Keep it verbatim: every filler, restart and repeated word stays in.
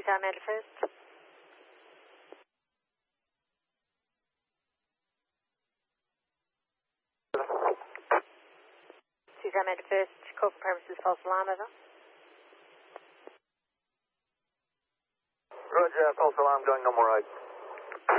Cesar Amanda First. Cesar Amanda First, call for premises, false alarm, over. Roger, false alarm going normal road.